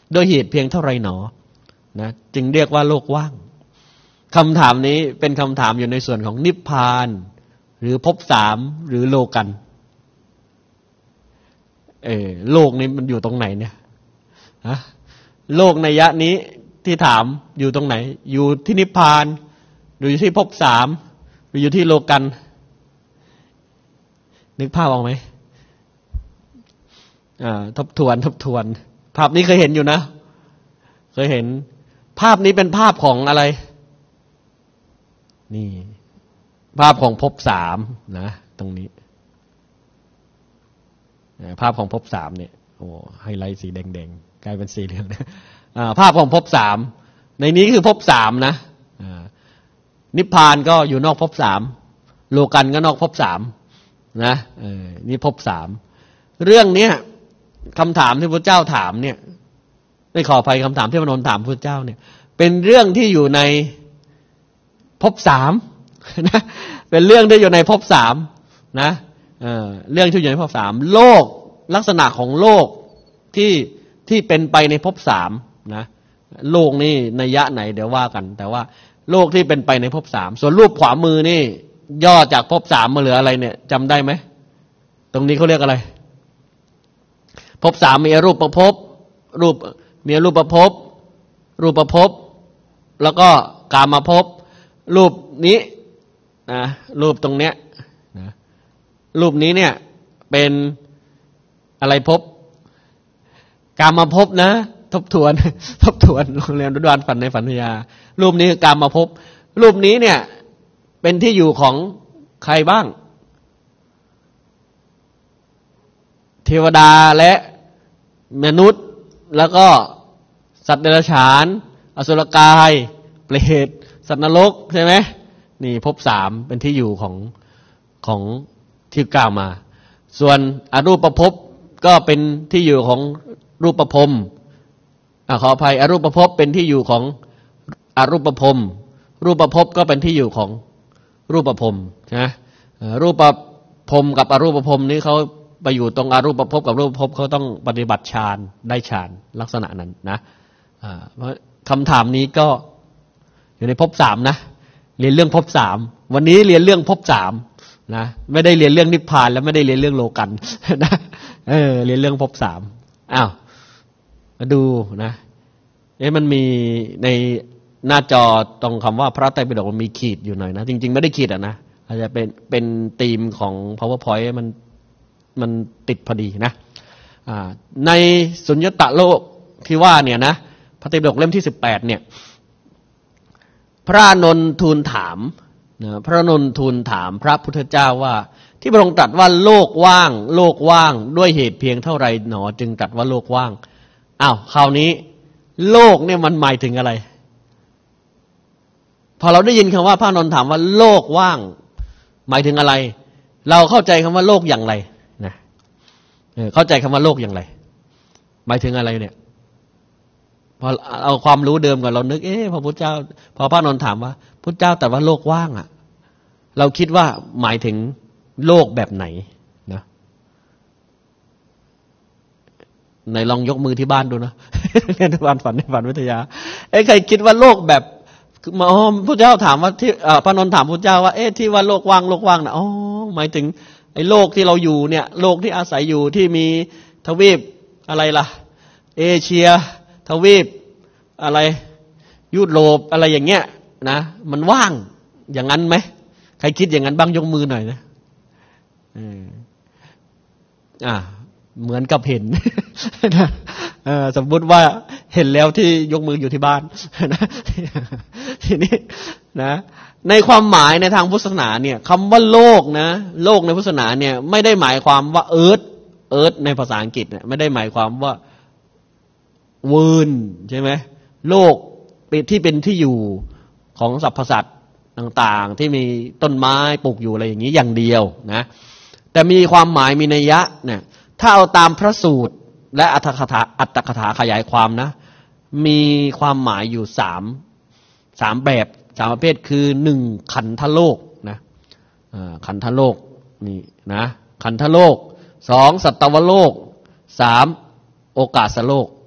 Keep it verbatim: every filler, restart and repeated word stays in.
ด้วยเหตุเพียงเท่าไรหนอนะจึงเรียกว่าโลกว่างคำถามนี้เป็นคำถามอยู่ในส่วนของนิพพานหรือภพสามหรือโลกันเออโลกนี้มันอยู่ตรงไหนเนี่ยฮะโลกในยะนี้ที่ถามอยู่ตรงไหนอยู่ที่นิพพานหรืออยู่ที่ภพสามหรืออยู่ที่โลกันนึกภาพออกไหมอ่าทบทวนทบทวนภาพนี้เคยเห็นอยู่นะเคยเห็นภาพนี้เป็นภาพของอะไรนี่ภาพของภพสามนะตรงนี้ภาพของภพสามเนี่ยโอ้ไฮไลท์สีแดงๆกลายเป็นสีเหลืองนะภาพของภพสามในนี้คือภพสามนะนิพพานก็อยู่นอกภพสามโลกันก็นอกภพสามนะเออนี่ภพสามเรื่องเนี้ยคำถามที่พระเจ้าถามเนี่ยไม่ขออภัยคำถามที่พระนนท์ถามพระเจ้าเนี่ยเป็นเรื่องที่อยู่ในภพสามนะเป็นเรื่องที่อยู่ในภพสามนะเออเรื่องที่อยู่ในภพสามโลกลักษณะของโลกที่ที่เป็นไปในภพสามนะโลกนี่นัยยะไหนเดี๋ยวว่ากันแต่ว่าโลกที่เป็นไปในภพสามส่วนรูปขวามือนี่ย่อจากภพสามมาเหลืออะไรเนี่ยจำได้ไหมตรงนี้เขาเรียกอะไรภพสามมีอรูปภพรูปมีอรูปภพรูปภพแล้วก็กามภพรูปนี้นะรูปตรงเนี้ยนะรูปนี้เนี่ยเป็นอะไรภพกามภพนะทบทวนทบทวนโรงเรียนดุดานฝันในฝันพยารูปนี้คือกามภพรูปนี้เนี่ยเป็นที่อยู่ของใครบ้างเทวดาและมนุษย์แล้วก็สัตว์เดรัจฉานอสุรกายเปรตสัตว์นรกใช่ไหมนี่ภพสามเป็นที่อยู่ของของที่กล่าวมาส่วนอรูปภพก็เป็นที่อยู่ของรูปภพอ่ะขออภัยอรูปภพเป็นที่อยู่ของอรูปภพรูปภพก็เป็นที่อยู่ของรูปภพนะรูปภพกับอรูปภพนี้เขาไปอยู่ตรงอรูปภพกับรูปภพเขาต้องปฏิบัติฌานได้ฌานลักษณะนั้นนะเพราะคำถามนี้ก็อยู่ในภพสามนะเรียนเรื่องภพสามวันนี้เรียนเรื่องภพสามนะไม่ได้เรียนเรื่องนิพพานและไม่ได้เรียนเรื่องโลกันนะเออเรียนเรื่องภพสามอ้าวมาดูนะเอ๊ะมันมีในหน้าจอตรงคำว่าพระไตรปิฎกมันมีขีดอยู่หน่อยนะจริงๆไม่ได้ขีดอ่ะนะอาจจะเป็นเป็นธีมของ PowerPoint มันมันติดพอดีนะในสุญญตโลกที่ว่าเนี่ยนะพระไตรปิฎกเล่มที่สิบแปดเนี่ยพระอานนท์ทูลถามนะพระอานนท์ทูลถามพระพุทธเจ้าว่าที่พระองค์ตรัสว่าโลกว่างโลกว่างด้วยเหตุเพียงเท่าไรหนอจึงตรัสว่าโลกว่างอ้าวคราวนี้โลกเนี่ยมันหมายถึงอะไรพอเราได้ยินคำว่าพระอานนท์ถามว่าโลกว่างหมายถึงอะไรเราเข้าใจคำว่าโลกอย่างไรนะเข้าใจคำว่าโลกอย่างไรหมายถึงอะไรเนี่ยพอเอาความรู้เดิมก่อนเรานึกเอ๊ะพอพุทธเจ้าพอพระอานนท์ถามว่าพุทธเจ้าแต่ว่าโลกว่างอ่ะเราคิดว่าหมายถึงโลกแบบไหนนะไหนลองยกมือที่บ้านดูนะเรียนที่บ้านฝันในฝันวิทยาเอ๊ะใครคิดว่าโลกแบบมาอ๋อพุทธเจ้าถามว่าที่พระอานนท์ถามพุทธเจ้าว่าเอ๊ะที่ว่าโลกว่างโลกว่างนะอ๋อหมายถึงไอ้โลกที่เราอยู่เนี่ยโลกที่อาศัยอยู่ที่มีทวีปอะไรล่ะเอเชียทวีปอะไรยุโรปอะไรอย่างเงี้ยนะมันว่างอย่างนั้นไหมใครคิดอย่างนั้นบ้างยกมือหน่อยนะอ่าเหมือนกับเห็นนะสมมติว่าเห็นแล้วที่ยกมืออยู่ที่บ้านนะทีนี้นะในความหมายในทางพุทธศาสนาเนี่ยคำว่าโลกนะโลกในพุทธศาสนาเนี่ยไม่ได้หมายความว่าเอิร์ธเอิร์ธในภาษาอังกฤษเนี่ยไม่ได้หมายความว่าเวิร์นใช่ไหมโลกที่เป็นที่อยู่ของสรรพสัตว์ต่างๆที่มีต้นไม้ปลูกอยู่อะไรอย่างนี้อย่างเดียวนะแต่มีความหมายมีนัยยะเนี่ยถ้าเอาตามพระสูตรและอัตถกถาอัตถกถาขยายความนะมีความหมายอยู่สามสามแบบสามประเภทคือหนึ่งขันธโลกนะขันธโลกนี่นะขันธโลกสองสัตวโลกสามโอกาสโลก